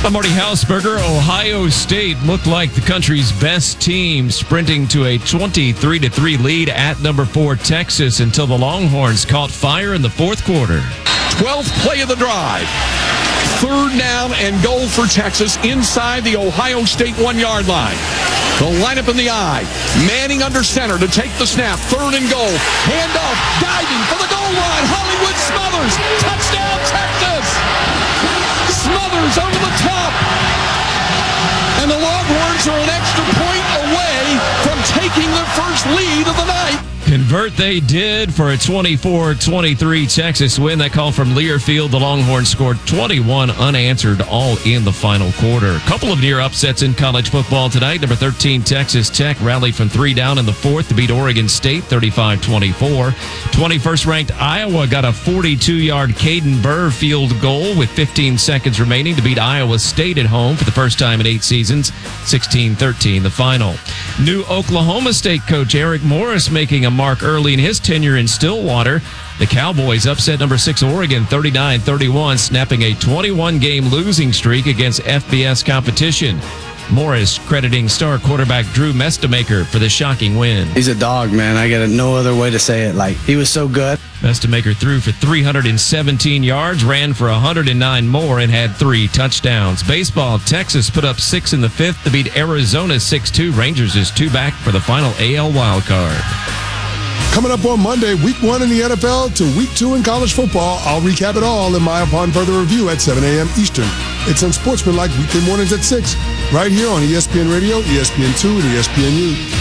I'm Marty Hausberger. Ohio State looked like the country's best team, sprinting to a 23-3 lead at number 4 Texas until the Longhorns caught fire in the fourth quarter. 12th play of the drive. Third down and goal for Texas inside the Ohio State 1-yard line. The lineup in the eye. Manning under center to take the snap. Third and goal. Handoff. Diving for the goal line. Hollywood Smothers. Touchdown, Texas. Smothers over the top. And the Longhorns are an extra point away from taking their first lead of the night. Convert they did for a 24-23 Texas win. That call from Learfield. The Longhorns scored 21 unanswered, all in the final quarter. A couple of near upsets in college football tonight. Number 13 Texas Tech rallied from 3 down in the fourth to beat Oregon State 35-24. 21st ranked Iowa got a 42-yard Caden Burr field goal with 15 seconds remaining to beat Iowa State at home for the first time in 8 seasons. 16-13 the final. New Oklahoma State coach Eric Morris making a mark early in his tenure in Stillwater. The Cowboys upset number 6 Oregon 39-31, snapping a 21-game losing streak against FBS competition. Morris crediting star quarterback Drew Mestemaker for the shocking win. He's a dog, man. I got no other way to say it. He was so good. Mestemaker threw for 317 yards, ran for 109 more, and had 3 touchdowns. Baseball, Texas put up 6 in the fifth to beat Arizona 6-2. Rangers is 2 back for the final AL wildcard. Coming up on Monday, week 1 in the NFL to week 2 in college football. I'll recap it all in my Upon Further Review at 7 a.m. Eastern. It's Unsportsmanlike weekday mornings at 6, right here on ESPN Radio, ESPN2, and ESPNU.